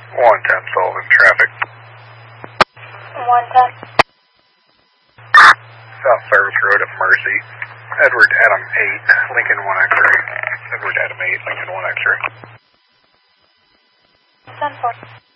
110 Sullivan, traffic. 110. South Service Road at Mercy. Edward Adam 8, Lincoln 1 X-ray. Edward Adam 8, Lincoln 1 X-ray. 10-4.